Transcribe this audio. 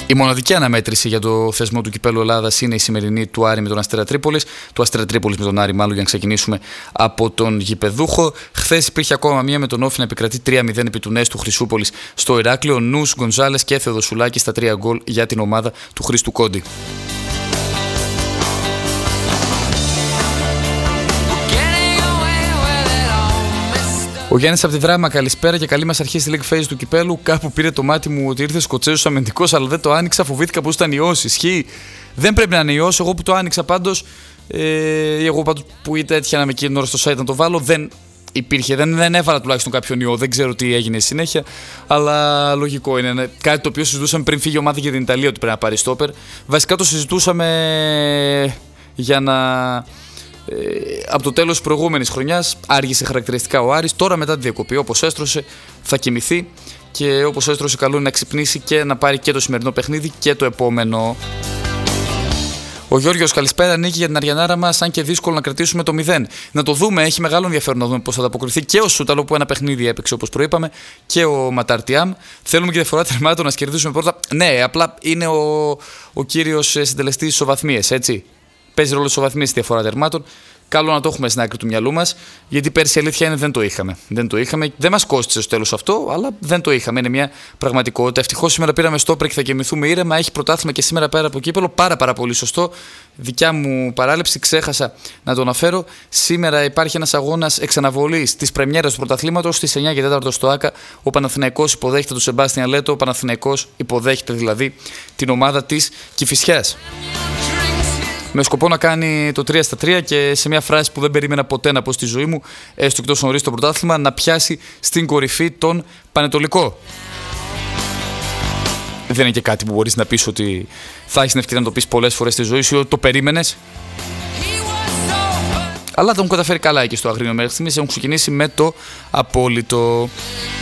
Η μοναδική αναμέτρηση για το θεσμό του Κυπέλλου Ελλάδας είναι η σημερινή του Άρη με τον Αστέρα Τρίπολης. Του Αστέρα Τρίπολης με τον Άρη, μάλλον, για να ξεκινήσουμε από τον γηπεδούχο. Χθες υπήρχε ακόμα μία με τον Όφη να επικρατεί 3-0 επί του Νέστου Χρυσούπολης στο Ηράκλειο. Νους, Γκονζάλες και Θεοδοσουλάκη στα 3 γκολ για την ομάδα του Χρήστου Κόντι. Ο Γιάννης από τη Δράμα, καλησπέρα και καλή μας αρχή στη League Phase του Κυπέλλου. Κάπου πήρε το μάτι μου ότι ήρθε Σκοτσέζος αμυντικός, αλλά δεν το άνοιξα. Φοβήθηκα πως ήταν ιός. Ισχύει. Δεν πρέπει να είναι ιός. Εγώ που το άνοιξα πάντως, εγώ πάντως που έτυχε να με εκείνη ώρα στο site να το βάλω, δεν υπήρχε. Δεν έβαλα τουλάχιστον κάποιον ιό. Δεν ξέρω τι έγινε στη συνέχεια. Αλλά λογικό είναι. Κάτι το οποίο συζητούσαμε πριν φύγει η ομάδα για την Ιταλία ότι πρέπει να πάρει στόπερ. Βασικά το συζητούσαμε για να. Από το τέλος της προηγούμενης χρονιάς άργησε χαρακτηριστικά ο Άρης. Τώρα μετά τη διακοπή, όπως έστρωσε, θα κοιμηθεί και όπως έστρωσε, καλό είναι να ξυπνήσει και να πάρει και το σημερινό παιχνίδι και το επόμενο. Ο Γιώργος, καλησπέρα. Νίκη για την Αριανάρα μας, αν και δύσκολο να κρατήσουμε το 0. Να το δούμε, έχει μεγάλο ενδιαφέρον να δούμε πώς θα ανταποκριθεί και ο Σούταλο που ένα παιχνίδι έπαιξε όπως προείπαμε και ο Ματαρτιάμ. Θέλουμε και διαφορά τερμάτων να κερδίσουμε πρώτα. Ναι, απλά είναι ο κύριος συντελεστής ισοβαθμίες, έτσι. Παίζει ρόλο ισοβαθμίες στη διαφορά τερμάτων. Καλό να το έχουμε στην άκρη του μυαλού μας, γιατί πέρσι η αλήθεια είναι δεν το είχαμε. Δεν μας κόστησε στο τέλος αυτό, αλλά δεν το είχαμε. Είναι μια πραγματικότητα. Ευτυχώς σήμερα πήραμε στόπερ και θα κοιμηθούμε ήρεμα. Έχει πρωτάθλημα και σήμερα πέρα από κύπελλο. Πάρα πολύ σωστό. Δικιά μου παράληψη, ξέχασα να το αναφέρω. Σήμερα υπάρχει ένας αγώνας εξαναβολής της πρεμιέρας του πρωταθλήματος στις 9 και 4 στο ΆΚΑ. Ο Παναθηναϊκός υποδέχεται τον Σεμπάστιαν Λέτο. Ο Παναθηναϊκός υποδέχεται δηλαδή την ομάδα της Κηφισιάς. Με σκοπό να κάνει το 3-3 και σε μια φράση που δεν περίμενα ποτέ να πω στη ζωή μου, έστω και τόσο νωρίς το πρωτάθλημα, να πιάσει στην κορυφή τον Πανετολικό. Δεν είναι και κάτι που μπορείς να πεις ότι θα έχεις την ευκαιρία να το πεις πολλές φορές στη ζωή σου ή ότι το περίμενες. Αλλά το έχουν καταφέρει καλά εκεί στο Αγρίνιο μέχρι στιγμής. Έχουν ξεκινήσει με το απόλυτο.